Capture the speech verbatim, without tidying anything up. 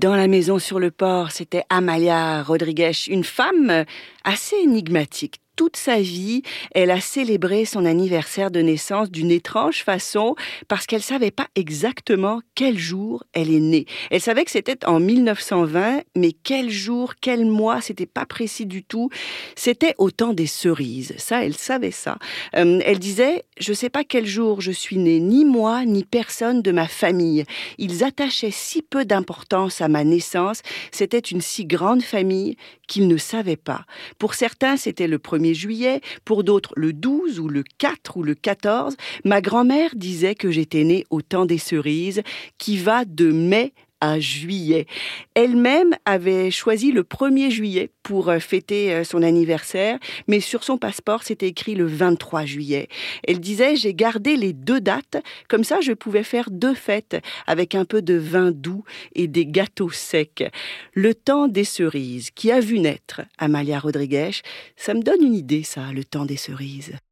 Dans la maison sur le port, c'était Amalia Rodrigues, une femme assez énigmatique. Toute sa vie, elle a célébré son anniversaire de naissance d'une étrange façon parce qu'elle savait pas exactement quel jour elle est née. Elle savait que c'était en mille neuf cent vingt, mais quel jour, quel mois, c'était pas précis du tout. C'était au temps des cerises. Ça, elle savait ça. Euh, elle disait, je sais pas quel jour je suis née, ni moi, ni personne de ma famille. Ils attachaient si peu d'importance à ma naissance. C'était une si grande famille qu'ils ne savaient pas. Pour certains, c'était le premier juillet, pour d'autres le douze ou le quatre ou le quatorze. Ma grand-mère disait que j'étais née au temps des cerises, qui va de mai à juillet. Elle-même avait choisi le premier juillet pour fêter son anniversaire, mais sur son passeport, c'était écrit le vingt-trois juillet. Elle disait, j'ai gardé les deux dates, comme ça je pouvais faire deux fêtes avec un peu de vin doux et des gâteaux secs. Le temps des cerises, qui a vu naître Amalia Rodrigues, ça me donne une idée, ça, le temps des cerises.